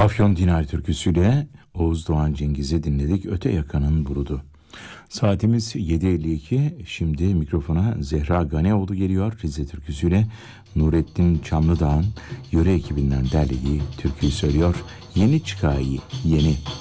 Afyon Dinari türküsüyle Oğuz Doğan Cengiz'i dinledik. Öte yakanın burudu. Saatimiz 7.52. Şimdi mikrofona Zehra Ganeoğlu geliyor. Rize türküsüyle Nurettin Çamlıdağ'ın yöre ekibinden derlediği türküyü söylüyor. Yeni çıkayı, yeni.